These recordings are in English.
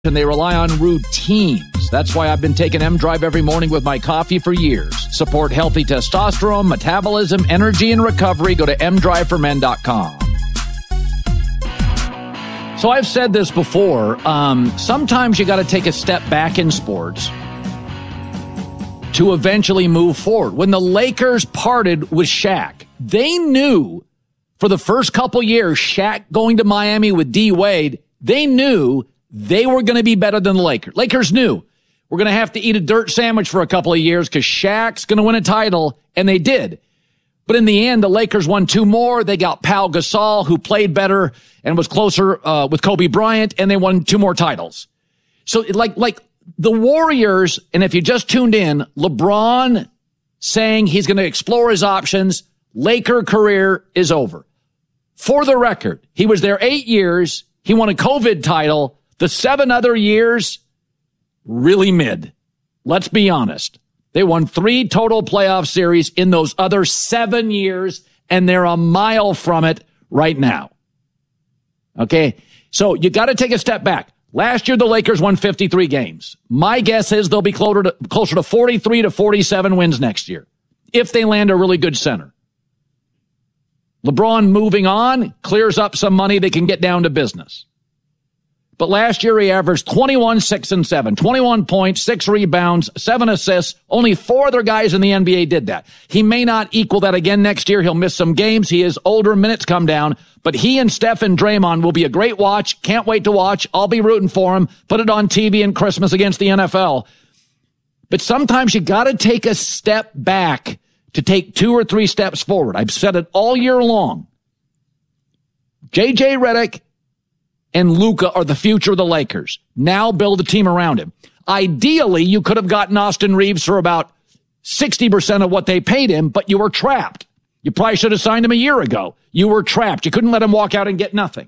and they rely on routines. That's why I've been taking M-Drive every morning with my coffee for years. Support healthy testosterone, metabolism, energy, and recovery. Go to mdriveformen.com. So I've said this before. Sometimes you got to take a step back in sports to eventually move forward. When the Lakers parted with Shaq, they knew for the first couple years, Shaq going to Miami with D. Wade, they knew they were going to be better than the Lakers. Lakers knew we're going to have to eat a dirt sandwich for a couple of years because Shaq's going to win a title, and they did. But in the end, the Lakers won 2 more. They got Pau Gasol, who played better and was closer with Kobe Bryant, and they won 2 more titles. So like the Warriors, and if you just tuned in, LeBron saying he's going to explore his options, Laker career is over. For the record, he was there 8 years. He won a COVID title. The 7 other years, really mid. Let's be honest. They won 3 total playoff series in those other 7 years, and they're a mile from it right now. Okay? So you got to take a step back. Last year, the Lakers won 53 games. My guess is they'll be closer to 43 to 47 wins next year if they land a really good center. LeBron moving on clears up some money. They can get down to business. But last year, he averaged 21, 6, and 7, 21 points, 6 rebounds, 7 assists. Only 4 other guys in the NBA did that. He may not equal that again next year. He'll miss some games. He is older, minutes come down. But he and Steph and Draymond will be a great watch. Can't wait to watch. I'll be rooting for him. Put it on TV in Christmas against the NFL. But sometimes you got to take a step back to take 2 or 3 steps forward. I've said it all year long. J.J. Redick and Luka are the future of the Lakers. Now build a team around him. Ideally, you could have gotten Austin Reeves for about 60% of what they paid him, but you were trapped. You probably should have signed him a year ago. You were trapped. You couldn't let him walk out and get nothing.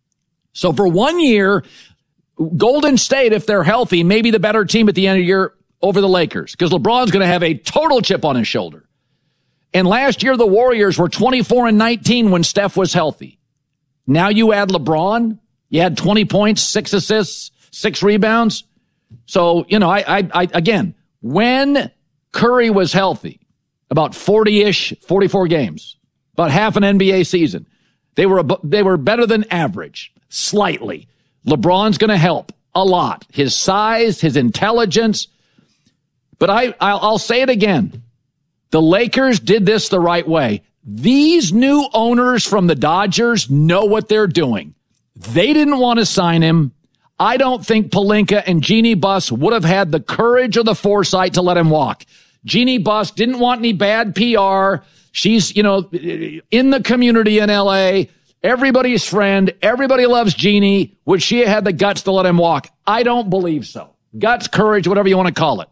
So for 1 year, Golden State, if they're healthy, may be the better team at the end of the year over the Lakers because LeBron's going to have a total chip on his shoulder. And last year, the Warriors were 24-19 when Steph was healthy. Now you add LeBron. You had 20 points, 6 assists, 6 rebounds. So, you know, I again, when Curry was healthy, about 40-ish, 44 games, about half an NBA season, they were better than average, slightly. LeBron's going to help a lot. His size, his intelligence. But I'll say it again. The Lakers did this the right way. These new owners from the Dodgers know what they're doing. They didn't want to sign him. I don't think Pelinka and Jeannie Buss would have had the courage or the foresight to let him walk. Jeannie Buss didn't want any bad PR. She's, you know, in the community in L.A., everybody's friend. Everybody loves Jeannie. Would she have had the guts to let him walk? I don't believe so. Guts, courage, whatever you want to call it.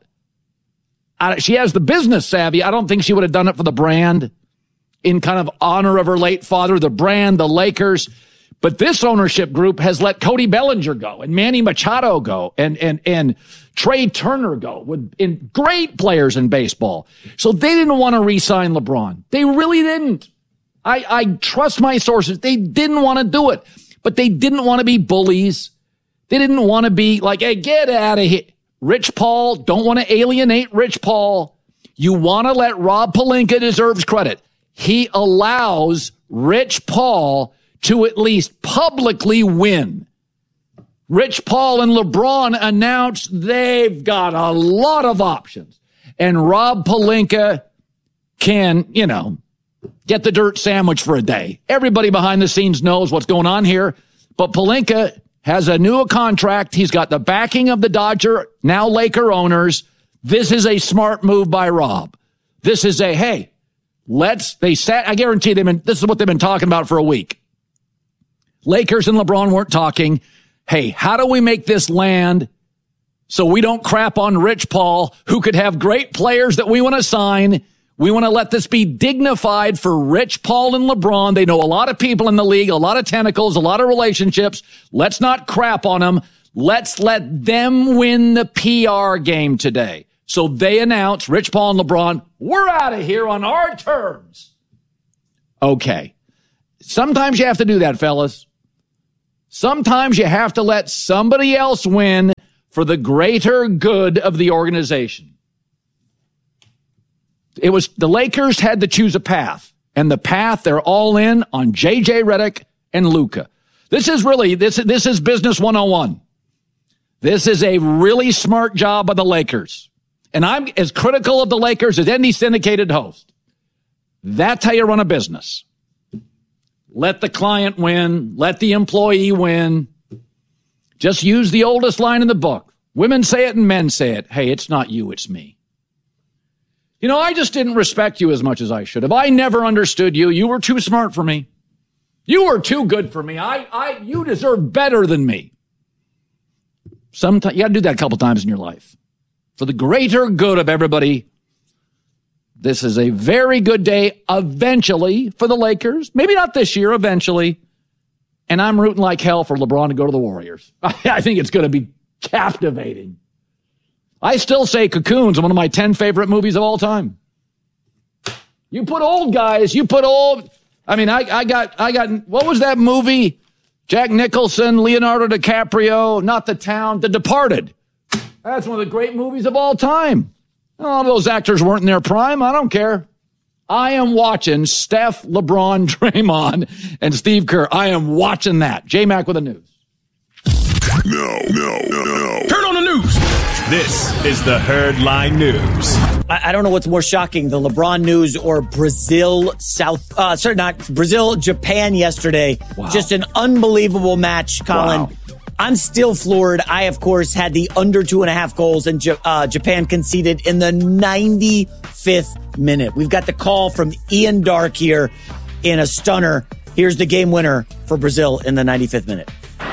She has the business savvy. I don't think she would have done it for the brand in kind of honor of her late father, the brand, the Lakers. But this ownership group has let Cody Bellinger go and Manny Machado go and Trey Turner go in great players in baseball. So they didn't want to re-sign LeBron. They really didn't. I trust my sources. They didn't want to do it, but they didn't want to be bullies. They didn't want to be like, hey, get out of here. Rich Paul, don't want to alienate Rich Paul. You want to let Rob Pelinka deserves credit. He allows Rich Paul to at least publicly win. Rich Paul and LeBron announced they've got a lot of options. And Rob Pelinka can, you know, get the dirt sandwich for a day. Everybody behind the scenes knows what's going on here. But Pelinka has a new contract. He's got the backing of the Dodger, now Laker owners. This is a smart move by Rob. This is a, hey, I guarantee this is what they've been talking about for a week. Lakers and LeBron weren't talking. Hey, how do we make this land so we don't crap on Rich Paul, who could have great players that we want to sign? We want to let this be dignified for Rich Paul and LeBron. They know a lot of people in the league, a lot of tentacles, a lot of relationships. Let's not crap on them. Let's let them win the PR game today. So they announce, Rich Paul and LeBron, we're out of here on our terms. Okay. Sometimes you have to do that, fellas. Sometimes you have to let somebody else win for the greater good of the organization. It was the Lakers had to choose a path, and the path they're all in on JJ Redick and Luka. This is really, this is business 101. This is a really smart job by the Lakers. And I'm as critical of the Lakers as any syndicated host. That's how you run a business. Let the client win. Let the employee win. Just use the oldest line in the book. Women say it and men say it. Hey, it's not you, it's me. You know, I just didn't respect you as much as I should have. I never understood you. You were too smart for me. You were too good for me. You deserve better than me. Sometimes you got to do that a couple times in your life. For the greater good of everybody, this is a very good day eventually for the Lakers. Maybe not this year, eventually. And I'm rooting like hell for LeBron to go to the Warriors. I think it's going to be captivating. I still say Cocoon's one of my 10 favorite movies of all time. You put old guys, I mean, I got, what was that movie? Jack Nicholson, Leonardo DiCaprio, not The Town, The Departed. That's one of the great movies of all time. All those actors weren't in their prime. I don't care. I am watching Steph, LeBron, Draymond, and Steve Kerr. I am watching that. J-Mac with the news. No. Turn on the news. This is the Herdline News. I don't know what's more shocking, the LeBron news or Japan yesterday. Wow. Just an unbelievable match, Colin. Wow. I'm still floored. I, of course, had the under 2.5 goals, and Japan conceded in the 95th minute. We've got the call from Ian Dark here in a stunner. Here's the game winner for Brazil in the 95th minute.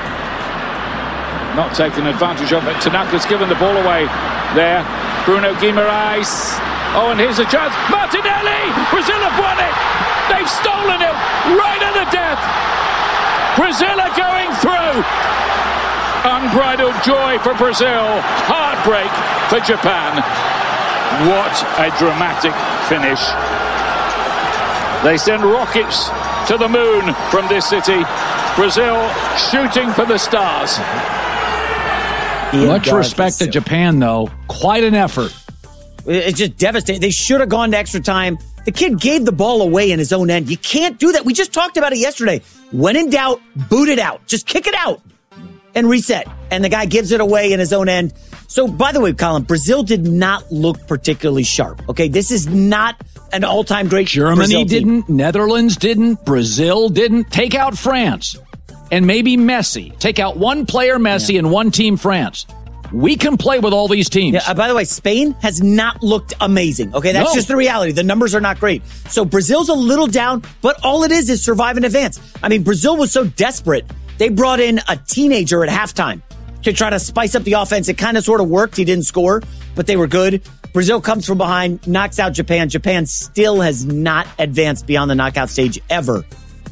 Not taking advantage of it. Tanaka's given the ball away there. Bruno Guimaraes. Oh, and here's a chance. Martinelli! Brazil have won it! They've stolen it right at the death! Brazil are going through! Unbridled joy for Brazil. Heartbreak for Japan. What a dramatic finish. They send rockets to the moon from this city. Brazil shooting for the stars. Much respect to Japan, though. Quite an effort. It's just devastating. They should have gone to extra time. The kid gave the ball away in his own end. You can't do that. We just talked about it yesterday. When in doubt, boot it out. Just kick it out and reset. And the guy gives it away in his own end. So, by the way, Colin, Brazil did not look particularly sharp. Okay, this is not an all-time great Germany didn't, Netherlands didn't, Brazil didn't. Take out France and maybe Messi. Take out one player Messi and one team France. We can play with all these teams. Yeah, by the way, Spain has not looked amazing. Okay, that's just the reality. The numbers are not great. So Brazil's a little down, but all it is survive and advance. I mean, Brazil was so desperate, they brought in a teenager at halftime to try to spice up the offense. It kind of sort of worked. He didn't score, but they were good. Brazil comes from behind, knocks out Japan. Japan still has not advanced beyond the knockout stage ever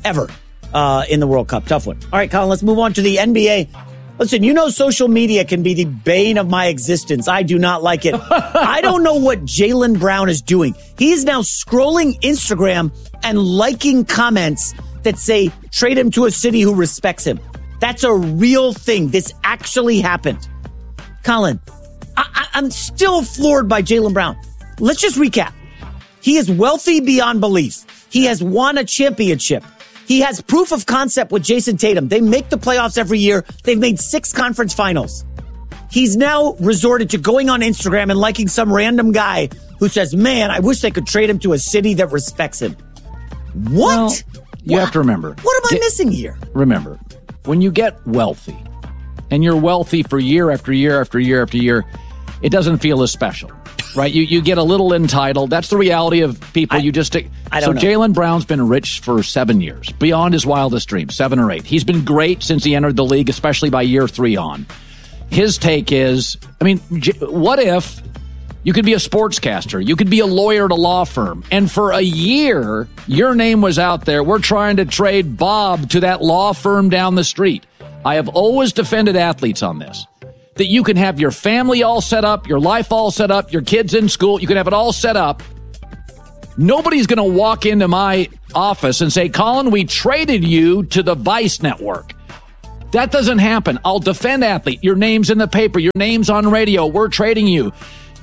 in the World Cup. Tough one. All right, Colin, let's move on to the NBA. Listen, you know social media can be the bane of my existence. I do not like it. I don't know what Jaylen Brown is doing. He is now scrolling Instagram and liking comments that say, trade him to a city who respects him. That's a real thing. This actually happened. Colin, I'm still floored by Jaylen Brown. Let's just recap. He is wealthy beyond belief. He has won a championship. He has proof of concept with Jason Tatum. They make the playoffs every year. They've made 6 conference finals. He's now resorted to going on Instagram and liking some random guy who says, man, I wish they could trade him to a city that respects him. What? Well, you have to remember. What am I missing here? Remember, when you get wealthy, and you're wealthy for year after year after year after year, it doesn't feel as special, right? You get a little entitled. That's the reality of people. I don't know. Jaylen Brown's been rich for 7 years, beyond his wildest dreams, 7 or 8. He's been great since he entered the league, especially by year 3 on. His take is, I mean, what if you could be a sportscaster? You could be a lawyer at a law firm. And for a year, your name was out there. We're trying to trade Bob to that law firm down the street. I have always defended athletes on this, that you can have your family all set up, your life all set up, your kids in school. You can have it all set up. Nobody's going to walk into my office and say, Colin, we traded you to the Vice Network. That doesn't happen. I'll defend athlete. Your name's in the paper. Your name's on radio. We're trading you.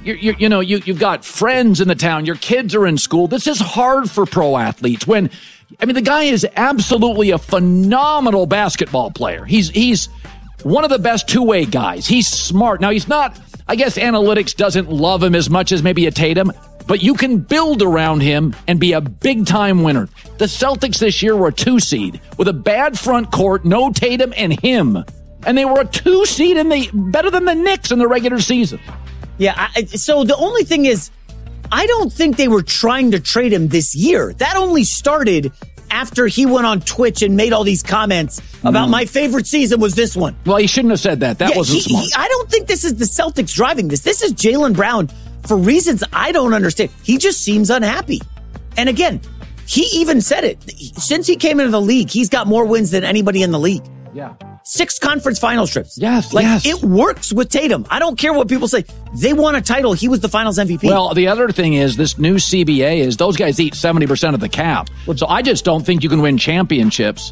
You've got friends in the town. Your kids are in school. This is hard for pro athletes the guy is absolutely a phenomenal basketball player. He's one of the best two-way guys. He's smart. Now, he's not, I guess analytics doesn't love him as much as maybe a Tatum, but you can build around him and be a big-time winner. The Celtics this year were a 2 seed with a bad front court, no Tatum and him. And they were a 2 seed better than the Knicks in the regular season. Yeah, so the only thing is, I don't think they were trying to trade him this year. That only started after he went on Twitch and made all these comments about my favorite season was this one. Well, he shouldn't have said that. That wasn't smart. I don't think this is the Celtics driving this. This is Jaylen Brown for reasons I don't understand. He just seems unhappy. And again, he even said it. Since he came into the league, he's got more wins than anybody in the league. Yeah. 6 conference finals trips. Yes, It works with Tatum. I don't care what people say. They won a title. He was the finals MVP. Well, the other thing is this new CBA is those guys eat 70% of the cap. So I just don't think you can win championships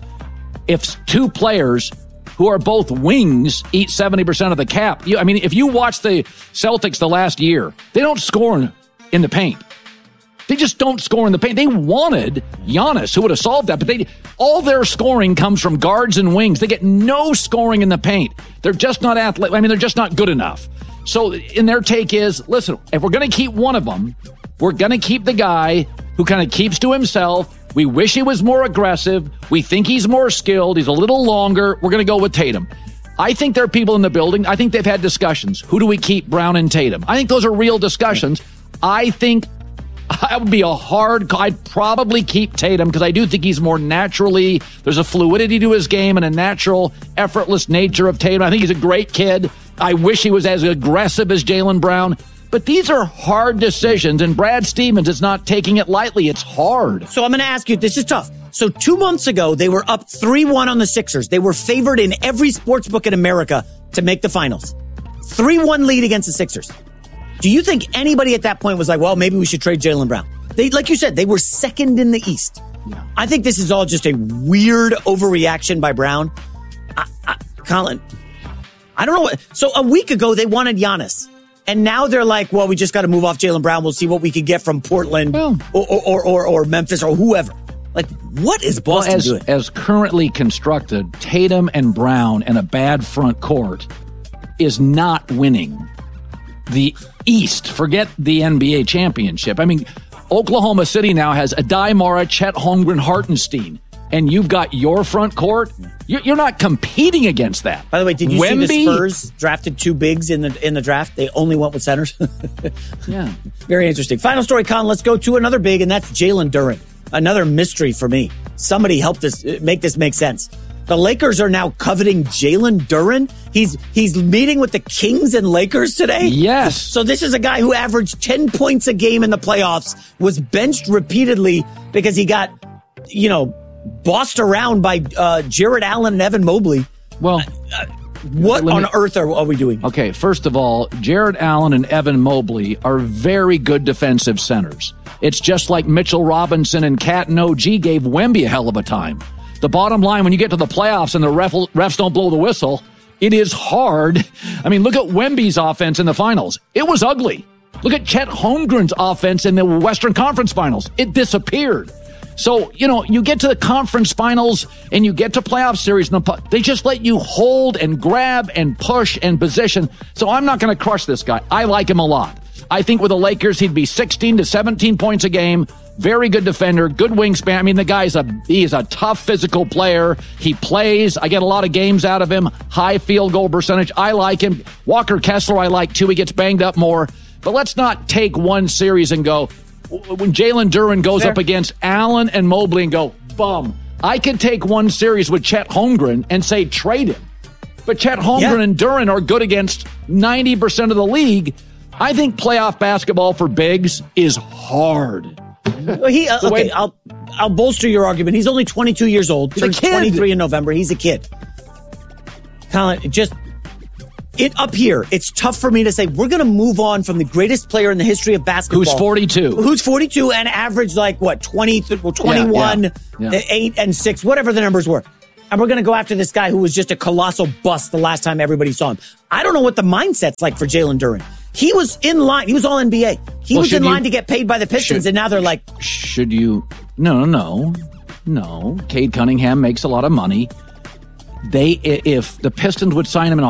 if 2 players who are both wings eat 70% of the cap. If you watch the Celtics the last year, they don't score in the paint. They just don't score in the paint. They wanted Giannis, who would have solved that, but all their scoring comes from guards and wings. They get no scoring in the paint. They're just not athletic. They're just not good enough. So, in their take is, listen, if we're going to keep one of them, we're going to keep the guy who kind of keeps to himself. We wish he was more aggressive. We think he's more skilled. He's a little longer. We're going to go with Tatum. I think there are people in the building. I think they've had discussions. Who do we keep, Brown and Tatum? I think those are real discussions. I think I would be I'd probably keep Tatum because I do think he's more naturally, there's a fluidity to his game and a natural, effortless nature of Tatum. I think he's a great kid. I wish he was as aggressive as Jaylen Brown. But these are hard decisions, and Brad Stevens is not taking it lightly. It's hard. So I'm going to ask you, this is tough. So 2 months ago, they were up 3-1 on the Sixers. They were favored in every sports book in America to make the finals. 3-1 lead against the Sixers. Do you think anybody at that point was like, well, maybe we should trade Jaylen Brown? Like you said, they were second in the East. Yeah. I think this is all just a weird overreaction by Brown. Colin, I don't know. So a week ago, they wanted Giannis. And now they're like, well, we just got to move off Jaylen Brown. We'll see what we can get from Portland or Memphis or whoever. Like, what is Boston doing? As currently constructed, Tatum and Brown and a bad front court is not winning the East. Forget the NBA championship. Oklahoma City now has Adai Mara, Chet Holmgren, Hartenstein, and you've got your front court. You're not competing against that. By the way, did you see the Spurs drafted 2 bigs in the draft? They only went with centers. Yeah. Very interesting. Final story, Colin. Let's go to another big, and that's Jalen Duren. Another mystery for me. Somebody help make this make sense. The Lakers are now coveting Jalen Duren. He's meeting with the Kings and Lakers today. Yes. So this is a guy who averaged 10 points a game in the playoffs, was benched repeatedly because he got, bossed around by Jared Allen and Evan Mobley. Well, what on earth are we doing? Okay, first of all, Jared Allen and Evan Mobley are very good defensive centers. It's just like Mitchell Robinson and Cat and OG gave Wemby a hell of a time. The bottom line, when you get to the playoffs and the refs don't blow the whistle, it is hard. Look at Wemby's offense in the finals. It was ugly. Look at Chet Holmgren's offense in the Western Conference Finals. It disappeared. So, you get to the conference finals and you get to playoff series, and they just let you hold and grab and push and position. So I'm not going to crush this guy. I like him a lot. I think with the Lakers, he'd be 16 to 17 points a game. Very good defender, good wingspan. The guy's he's a tough physical player. He plays. I get a lot of games out of him. High field goal percentage. I like him. Walker Kessler, I like too. He gets banged up more. But let's not take one series and go, when Jalen Duren goes up against Allen and Mobley and go, bum. I could take one series with Chet Holmgren and say trade him. But Chet Holmgren and Duren are good against 90% of the league. I think playoff basketball for bigs is hard. I'll bolster your argument. He's only 22 years old. He's a kid. 23 in November. He's a kid. Colin, up here, it's tough for me to say we're going to move on from the greatest player in the history of basketball. Who's 42 and averaged 21, 8 and 6, whatever the numbers were. and we're going to go after this guy who was just a colossal bust the last time everybody saw him. I don't know what the mindset's like for Jalen Duren. He was in line. He was all NBA. He was in line to get paid by the Pistons, and now they're like... Should you... No. Cade Cunningham makes a lot of money. If the Pistons would sign him in a